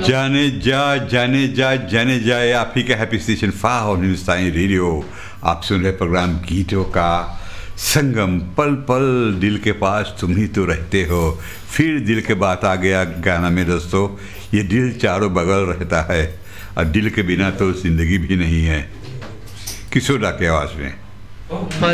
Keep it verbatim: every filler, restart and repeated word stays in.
जाने जा जाने जा जाने जाए आप ही का हैप्पी स्टेशन फाह हिंदुस्तानी रेडियो। आप सुन रहे प्रोग्राम गीतों का संगम, पल पल दिल के पास तुम ही तो रहते हो। फिर दिल के बात आ गया गाना में दोस्तों। ये दिल चारों बगल रहता है और दिल के बिना तो ज़िंदगी भी नहीं है। किशोर दा की आवाज़ में। हाँ